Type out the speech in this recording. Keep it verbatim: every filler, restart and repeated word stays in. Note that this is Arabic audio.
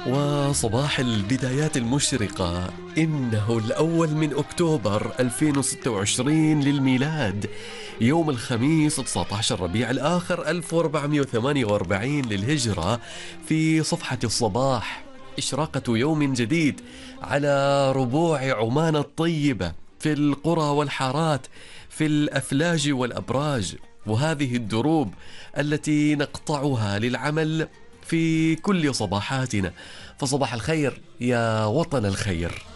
وصباح البدايات المشرقة، إنه الأول من أكتوبر ألفين وستة وعشرين للميلاد، يوم الخميس تسعة عشر ربيع الآخر ألف وأربعمائة وثمانية وأربعين للهجرة. في صفحة الصباح إشراقة يوم جديد على ربوع عمان الطيبة، في القرى والحارات، في الأفلاج والأبراج، وهذه الدروب التي نقطعها للعمل في كل صباحاتنا. فصباح الخير يا وطن الخير.